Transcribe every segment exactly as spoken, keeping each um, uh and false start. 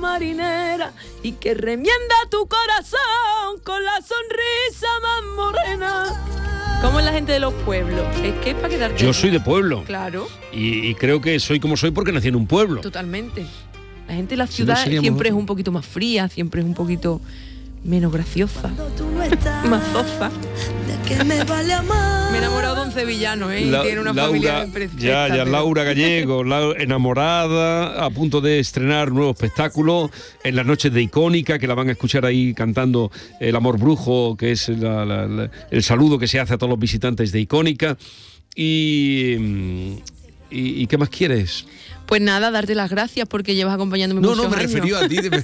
marinera y que remienda tu corazón con la sonrisa más morena. ¿Cómo es la gente de los pueblos? Es que es para quedarte. Yo soy de pueblo. Claro. Y, y creo que soy como soy porque nací en un pueblo. Totalmente. La gente de la Si no, ciudad seríamos siempre otro. es un poquito más fría, siempre es un poquito menos graciosa, más zofa. Me he enamorado de un sevillano, ¿eh? La- y tiene una Laura, familia perfecta. ya, ya, pero- Laura Gallego, la- enamorada, a punto de estrenar nuevo espectáculo en las noches de Icónica, que la van a escuchar ahí cantando El Amor Brujo, que es la- la- la- el saludo que se hace a todos los visitantes de Icónica. Y, mm, y, ¿y qué más quieres? Pues nada, darte las gracias porque llevas acompañándome No, muchos no, me años. refería a ti. de-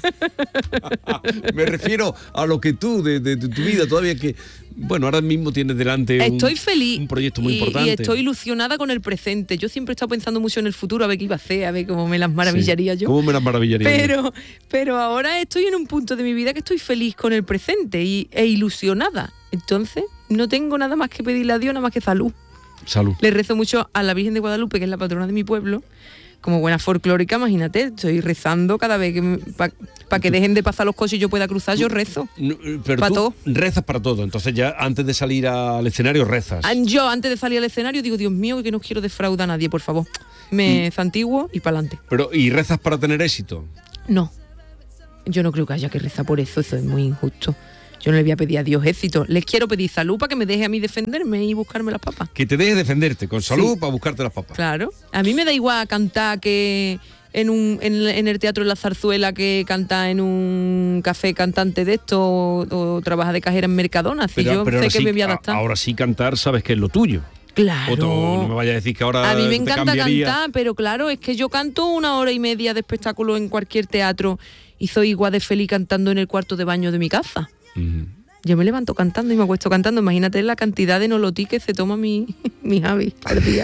me refiero a lo que tú, de, de- de tu vida, todavía que, bueno, ahora mismo tienes delante un, Estoy feliz un proyecto muy y, importante. y estoy ilusionada con el presente. Yo siempre he estado pensando mucho en el futuro, a ver qué iba a hacer, a ver cómo me las maravillaría Sí, yo. ¿Cómo me las maravillaría? Pero, pero ahora estoy en un punto de mi vida que estoy feliz con el presente y, e ilusionada. Entonces, no tengo nada más que pedirle a Dios, nada más que salud. Salud. Le rezo mucho a la Virgen de Guadalupe, que es la patrona de mi pueblo. Como buena folclórica, imagínate, estoy rezando cada vez que para pa que dejen de pasar los coches y yo pueda cruzar, yo rezo. No, pero Pa' tú todo. rezas para todo, entonces ya antes de salir al escenario rezas. Ah, Yo antes de salir al escenario digo, Dios mío, que no quiero defraudar a nadie, por favor. Me santiguo y para adelante. Pero, ¿y rezas para tener éxito? No, yo no creo que haya que rezar por eso, eso es muy injusto. Yo no le voy a pedir a Dios éxito, les quiero pedir salud para que me deje a mí defenderme y buscarme las papas. Que te dejes defenderte con salud Sí. para buscarte las papas. Claro, a mí me da igual cantar que en un en, en el Teatro de la Zarzuela que cantar en un café cantante de esto o, o trabajar de cajera en Mercadona, si yo sé ahora que sí, me voy a a- adaptar. ahora sí cantar sabes que es lo tuyo. Claro. O tú, no me vayas a decir que ahora A mí me te encanta cambiaría. cantar, pero claro, es que yo canto una hora y media de espectáculo en cualquier teatro y soy igual de feliz cantando en el cuarto de baño de mi casa. Ujú. Yo me levanto cantando y me acuesto cantando. Imagínate la cantidad de nolotí que se toma mi, mi Javi al día.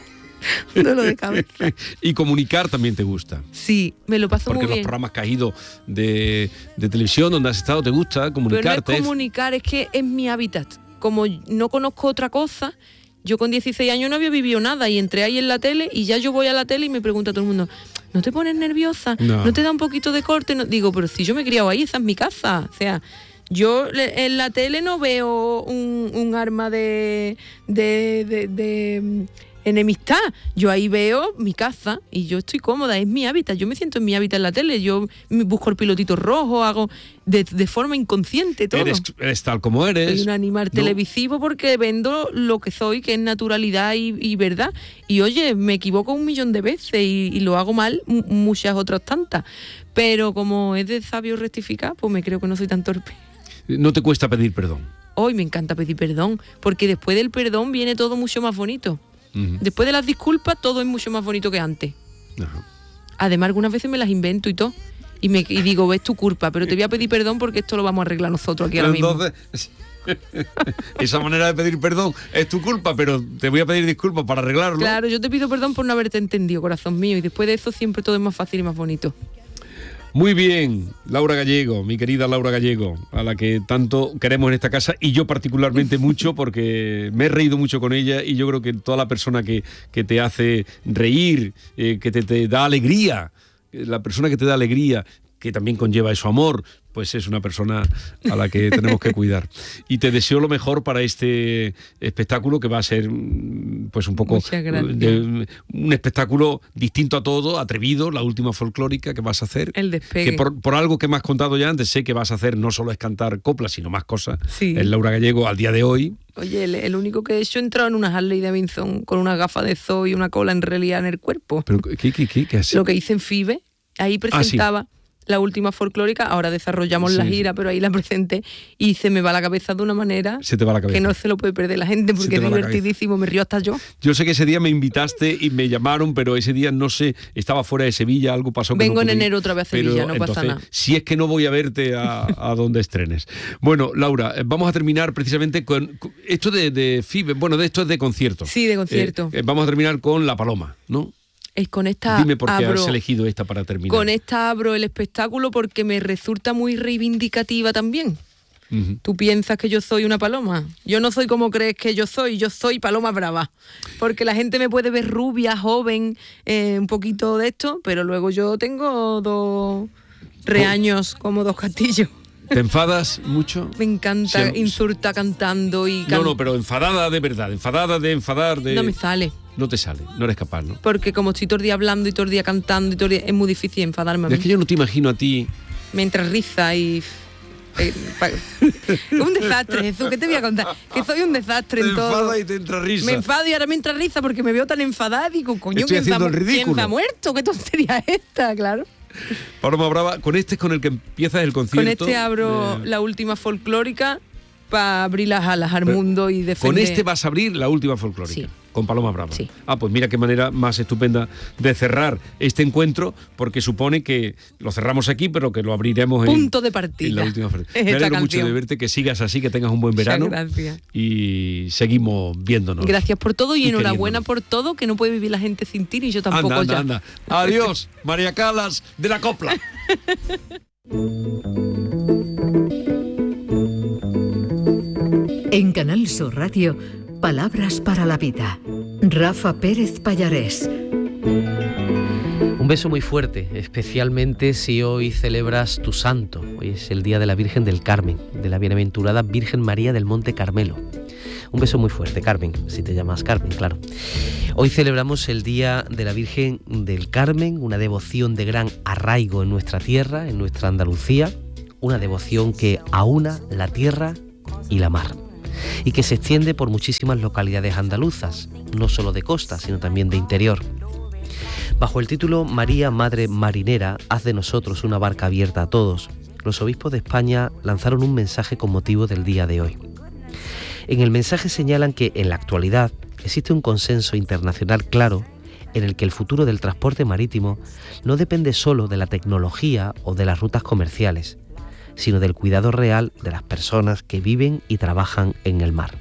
Dolor de cabeza. Y comunicar también te gusta. Sí, me lo paso Porque muy los bien. programas que has ido de, de televisión donde has estado te gusta Pero no comunicarte. es comunicar, es que es mi hábitat. Como no conozco otra cosa, yo con dieciséis años no había vivido nada y entré ahí en la tele y ya yo voy a la tele y me pregunta todo el mundo, ¿no te pones nerviosa? No. ¿No te da un poquito de corte? No. Digo, pero si yo me he criado ahí, esa es mi casa. O sea, yo le- en la tele no veo un, un arma de, de, de, de, mm, enemistad. Yo ahí veo mi casa y yo estoy cómoda, es mi hábitat. Yo me siento en mi hábitat en la tele. Yo me busco el pilotito rojo, hago de, de forma inconsciente todo. Eres, eres tal como eres. Soy un animal ¿no? televisivo porque vendo lo que soy, que es naturalidad y, y verdad. Y oye, me equivoco un millón de veces y, y lo hago mal m- muchas otras tantas. Pero como es de sabio rectificar, pues me creo que no soy tan torpe. No te cuesta pedir perdón. Hoy me encanta pedir perdón, porque después del perdón viene todo mucho más bonito. Ujú. Después de las disculpas, todo es mucho más bonito que antes. Ajá. Además, algunas veces me las invento y todo. Y, me, y digo, es tu culpa, pero te voy a pedir perdón porque esto lo vamos a arreglar nosotros aquí Pero ahora mismo. entonces, esa manera de pedir perdón es tu culpa, pero te voy a pedir disculpas para arreglarlo. Claro, yo te pido perdón por no haberte entendido, corazón mío, y después de eso siempre todo es más fácil y más bonito. Muy bien, Laura Gallego, mi querida Laura Gallego, a la que tanto queremos en esta casa y yo particularmente mucho porque me he reído mucho con ella y yo creo que toda la persona que, que te hace reír, eh, que te, te da alegría, eh, la persona que te da alegría, que también conlleva eso amor, pues es una persona a la que tenemos que cuidar. Y te deseo lo mejor para este espectáculo que va a ser mm, pues un poco Muchas gracias. de- un espectáculo distinto a todo, atrevido, la última folclórica que vas a hacer. El despegue. Que por, por algo que me has contado ya antes, sé que vas a hacer no solo es cantar coplas, sino más cosas. Sí. Es Laura Gallego al día de hoy. Oye, el, el único que he hecho he entrado en una Harley Davidson con una gafa de zoo y una cola en realidad en el cuerpo. Pero ¿qué, qué, qué, qué has- Lo que hice en FIBE, ahí presentaba la última folclórica, ahora desarrollamos Sí, la sí. gira, pero ahí la presenté y se me va la cabeza de una manera Se te va la cabeza. que no se lo puede perder la gente Se porque te es va la divertidísimo, me río hasta yo. Yo sé que ese día me invitaste y me llamaron, pero ese día no sé, estaba fuera de Sevilla, algo pasó. que Vengo no en pude ir. enero otra vez a Sevilla, Pero, no pasa entonces, nada. Si es que no voy a verte a, a donde estrenes. Bueno, Laura, eh, vamos a terminar precisamente con, con esto de, de FIBE, bueno, de esto es de conciertos. Sí, de concierto. Eh, eh, vamos a terminar con La Paloma, ¿no? Es con esta Dime por qué abro, has elegido esta para terminar. con esta abro el espectáculo porque me resulta muy reivindicativa también. Ujú. ¿Tú piensas que yo soy una paloma? Yo no soy como crees que yo soy, yo soy paloma brava. Porque la gente me puede ver rubia, joven, eh, un poquito de esto, pero luego yo tengo dos, reaños como dos castillos. ¿Te enfadas mucho? Me encanta, Sí. insulta cantando y... No, no, pero enfadada de verdad, enfadada de enfadar, de... No me sale, No te sale, no eres capaz, ¿no? porque como estoy todo el día hablando y todo el día cantando y todo el día, es muy difícil enfadarme a mí. Es que yo no te imagino a ti... Me entra risa y... eh, pa- un desastre, Jesús, ¿qué te voy a contar? Que soy un desastre Te en todo. enfadas y te entra risa. Me enfado y ahora me entra risa porque me veo tan enfadada y digo, coño, Estoy ¿quién se, ha, haciendo el mu- ridículo. ¿quién se ha muerto? ¿Qué tontería es esta? Claro. Paloma Brava, con este es con el que empiezas el concierto. Con este abro eh, la última folclórica para abrir las alas al mundo y defender. Con este vas a abrir la última folclórica. Sí. Con Paloma Brava. Sí. Ah, pues mira qué manera más estupenda de cerrar este encuentro, porque supone que lo cerramos aquí, pero que lo abriremos en, Punto de partida. en la última folclórica. Es Me esta alegro mucho canción. de verte, que sigas así, que tengas un buen Muchas verano. gracias. Y seguimos viéndonos. Gracias por todo y, y enhorabuena queriéndonos. por todo, que no puede vivir la gente sin ti y yo tampoco Anda, ya. anda, anda. Adiós, María Calas de la Copla. En Canal Sur Radio, Palabras para la Vida. Rafa Pérez Pallarés. Un beso muy fuerte, especialmente si hoy celebras tu santo. Hoy es el día de la Virgen del Carmen, de la bienaventurada Virgen María del Monte Carmelo. Un beso muy fuerte, Carmen, si te llamas Carmen, claro. Hoy celebramos el Día de la Virgen del Carmen, una devoción de gran arraigo en nuestra tierra, en nuestra Andalucía, una devoción que aúna la tierra y la mar, y que se extiende por muchísimas localidades andaluzas, no solo de costa, sino también de interior. Bajo el título María, Madre Marinera, haz de nosotros una barca abierta a todos, los obispos de España lanzaron un mensaje con motivo del día de hoy. En el mensaje señalan que en la actualidad existe un consenso internacional claro en el que el futuro del transporte marítimo no depende solo de la tecnología o de las rutas comerciales, sino del cuidado real de las personas que viven y trabajan en el mar.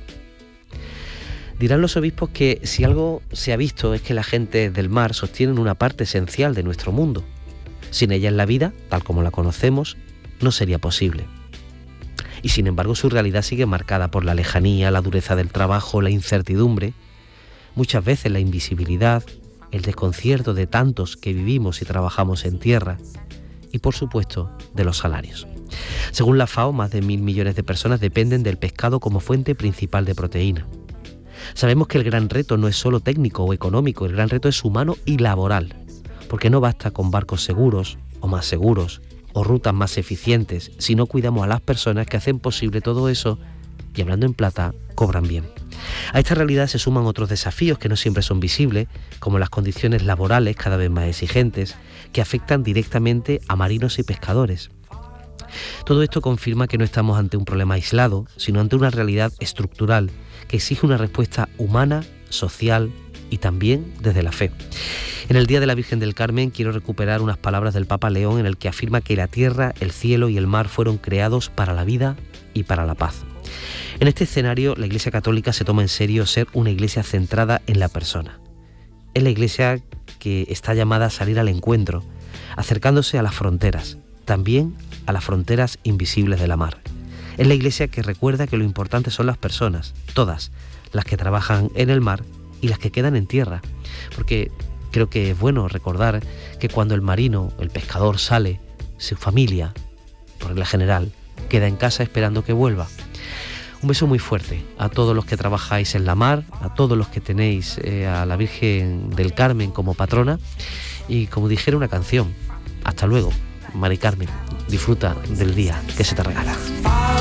Dirán los obispos que si algo se ha visto es que la gente del mar sostienen una parte esencial de nuestro mundo. Sin ella en la vida, tal como la conocemos, no sería posible. Y sin embargo su realidad sigue marcada por la lejanía, la dureza del trabajo, la incertidumbre, muchas veces la invisibilidad, el desconcierto de tantos que vivimos y trabajamos en tierra y por supuesto de los salarios. Según la FAO, más de mil millones de personas dependen del pescado como fuente principal de proteína. Sabemos que el gran reto no es solo técnico o económico, el gran reto es humano y laboral, porque no basta con barcos seguros o más seguros o rutas más eficientes si no cuidamos a las personas que hacen posible todo eso y, hablando en plata, cobran bien. A esta realidad se suman otros desafíos que no siempre son visibles, como las condiciones laborales cada vez más exigentes, que afectan directamente a marinos y pescadores. Todo esto confirma que no estamos ante un problema aislado, sino ante una realidad estructural que exige una respuesta humana, social y también desde la fe. En el Día de la Virgen del Carmen quiero recuperar unas palabras del Papa León en el que afirma que la tierra, el cielo y el mar fueron creados para la vida y para la paz. En este escenario, la Iglesia Católica se toma en serio ser una iglesia centrada en la persona. Es la iglesia que está llamada a salir al encuentro, acercándose a las fronteras, también a las fronteras invisibles de la mar. Es la iglesia que recuerda que lo importante son las personas, todas, las que trabajan en el mar y las que quedan en tierra, porque creo que es bueno recordar que cuando el marino, el pescador sale, su familia, por regla general, queda en casa esperando que vuelva. Un beso muy fuerte a todos los que trabajáis en la mar, a todos los que tenéis eh, a la Virgen del Carmen como patrona y, como dijera una canción, hasta luego, Mari Carmen, disfruta del día que se te regala.